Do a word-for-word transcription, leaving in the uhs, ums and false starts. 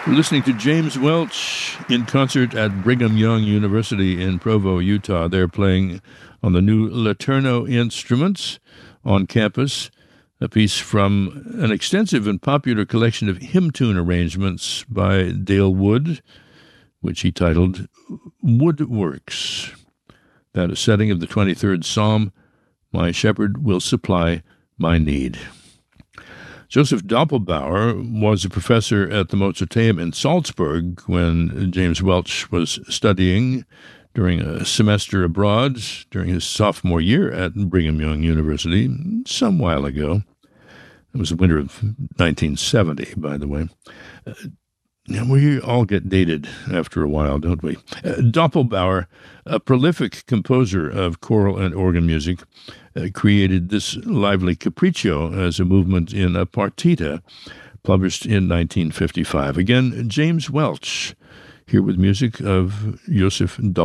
We're listening to James Welch in concert at Brigham Young University in Provo, Utah. They're playing on the new Laterno instruments on campus, a piece from an extensive and popular collection of hymn tune arrangements by Dale Wood, which he titled Woodworks. That a setting of the twenty-third Psalm, My Shepherd Will Supply My Need. Joseph Doppelbauer was a professor at the Mozarteum in Salzburg when James Welch was studying during a semester abroad during his sophomore year at Brigham Young University some while ago. It was the winter of nineteen seventy, by the way. Uh, we all get dated after a while, don't we? Uh, Doppelbauer, a prolific composer of choral and organ music, uh, created this lively capriccio as a movement in a partita published in nineteen fifty-five. Again, James Welch, here with music of Joseph Doppelbauer.